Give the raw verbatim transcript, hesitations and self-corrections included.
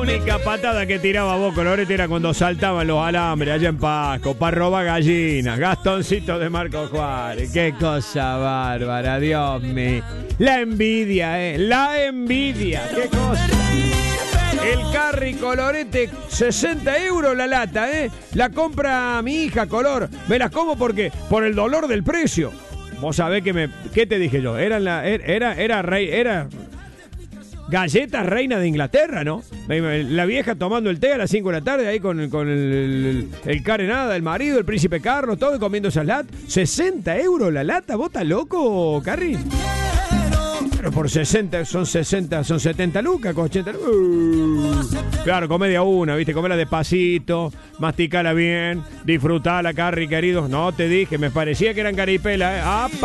única patada que tiraba vos, Colorete, era cuando saltaban los alambres allá en Pasco, para robar gallinas. Gastoncito de Marco Juárez. Qué cosa bárbara, Dios mío. La envidia, eh. La envidia. Qué cosa. El Carry Colorete, sesenta euros la lata, ¿eh? La compra mi hija, Color. Me las como porque, por el dolor del precio. Vos sabés que me... ¿Qué te dije yo? Era, la, era, era, rey, era galletas reina de Inglaterra, ¿no? La vieja tomando el té a las cinco de la tarde ahí con, con el, el, el carenada, el marido, el príncipe Carlos, todo comiendo esas latas. sesenta euros la lata, ¿vos estás loco, Carry? Pero por sesenta, son sesenta, son setenta lucas, con ochenta lucas. Uh, claro, comedia una, ¿viste? Comela despacito, masticala bien, disfrutala, Carry, queridos. No te dije, me parecía que eran caripelas, ¿eh? ¡Apa!